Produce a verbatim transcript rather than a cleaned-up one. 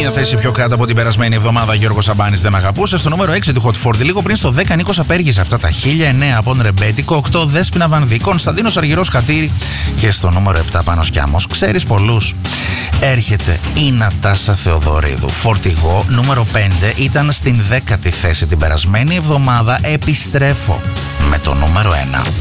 Μία θέση πιο κάτω από την περασμένη εβδομάδα, Γιώργος Σαμπάνης, δεν με αγαπούσε. Στο νούμερο έξι του Hot φορty, λίγο πριν στο δέκα, Νίκος Απέργης, αυτά τα χίλια εννέα από τον Ρεμπέτικο. οκτώ, Δέσποινα Βανδύ, Κωνσταντίνος Αργυρός Χατήρη. Και στο νούμερο επτά, Πάνος Κιάμος, ξέρεις πολλούς. Έρχεται η Νατάσα Θεοδωρίδου. Φορτηγό, νούμερο πέντε, ήταν στην δέκατη θέση την περασμένη εβδομάδα. Επιστρέφω με το νούμερο ένα.